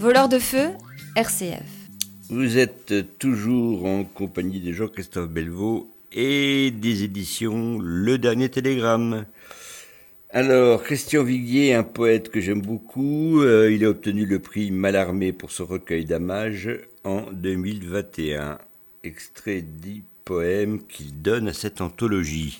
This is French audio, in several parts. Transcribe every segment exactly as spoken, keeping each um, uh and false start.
Voleurs de feu, R C F. Vous êtes toujours en compagnie de Jean-Christophe Belvaux et des éditions Le Dernier Télégramme. Alors, Christian Viguier, un poète que j'aime beaucoup, euh, il a obtenu le prix Mallarmé pour son recueil d'hommages en deux mille vingt et un. Extrait dix poèmes qu'il donne à cette anthologie.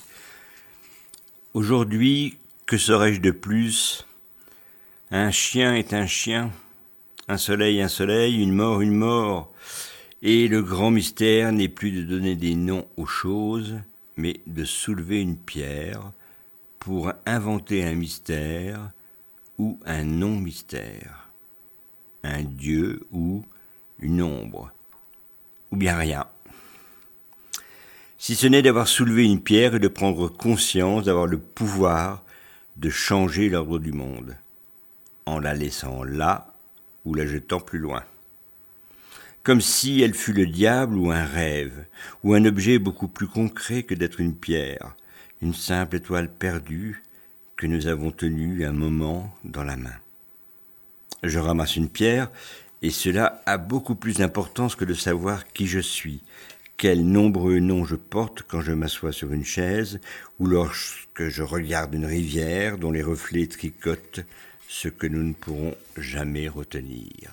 Aujourd'hui, que serais-je de plus ? Un chien est un chien, un soleil, un soleil, une mort, une mort. Et le grand mystère n'est plus de donner des noms aux choses, mais de soulever une pierre pour inventer un mystère ou un non-mystère, un dieu ou une ombre, ou bien rien. Si ce n'est d'avoir soulevé une pierre et de prendre conscience, d'avoir le pouvoir de changer l'ordre du monde, en la laissant là ou la jetant plus loin. Comme si elle fût le diable ou un rêve, ou un objet beaucoup plus concret que d'être une pierre, une simple étoile perdue que nous avons tenue un moment dans la main. Je ramasse une pierre, et cela a beaucoup plus d'importance que de savoir qui je suis, quels nombreux noms je porte quand je m'assois sur une chaise, ou lorsque je regarde une rivière dont les reflets tricotent ce que nous ne pourrons jamais retenir.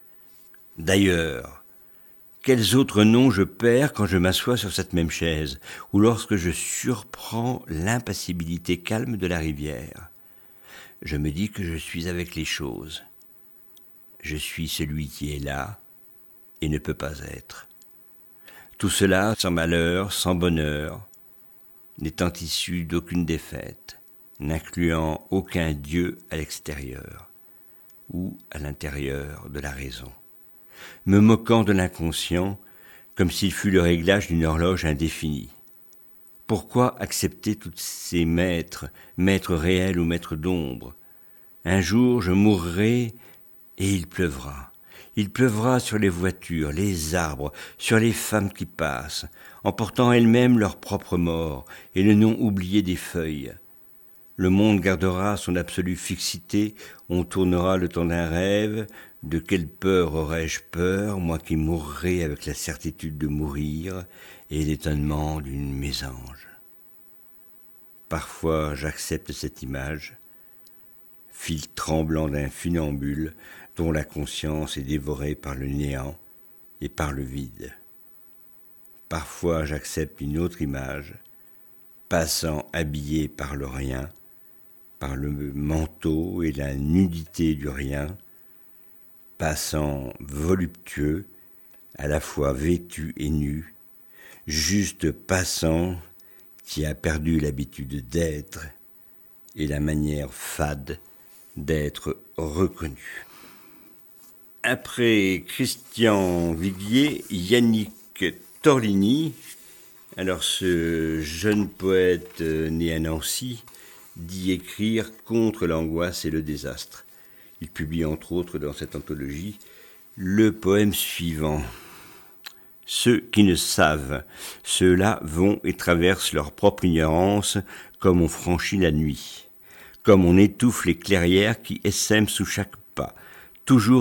D'ailleurs, quels autres noms je perds quand je m'assois sur cette même chaise, ou lorsque je surprends l'impassibilité calme de la rivière. Je me dis que je suis avec les choses. Je suis celui qui est là et ne peut pas être. Tout cela sans malheur, sans bonheur, n'étant issu d'aucune défaite, n'incluant aucun Dieu à l'extérieur ou à l'intérieur de la raison, me moquant de l'inconscient comme s'il fût le réglage d'une horloge indéfinie. Pourquoi accepter tous ces maîtres, maîtres réels ou maîtres d'ombre ? Un jour je mourrai et il pleuvra. Il pleuvra sur les voitures, les arbres, sur les femmes qui passent, emportant elles-mêmes leur propre mort et le nom oublié des feuilles. Le monde gardera son absolue fixité, on tournera le temps d'un rêve. De quelle peur aurais-je peur, moi qui mourrai avec la certitude de mourir et l'étonnement d'une mésange ? Parfois j'accepte cette image, fil tremblant d'un funambule dont la conscience est dévorée par le néant et par le vide. Parfois j'accepte une autre image, passant habillé par le rien, par le manteau et la nudité du rien, passant voluptueux, à la fois vêtu et nu, juste passant qui a perdu l'habitude d'être et la manière fade d'être reconnu. Après Christian Viguier, Yannick Torlini. Alors ce jeune poète né à Nancy dit écrire contre l'angoisse et le désastre. Il publie entre autres dans cette anthologie le poème suivant. Ceux qui ne savent, ceux-là vont et traversent leur propre ignorance comme on franchit la nuit, comme on étouffe les clairières qui essaiment sous chaque pas, toujours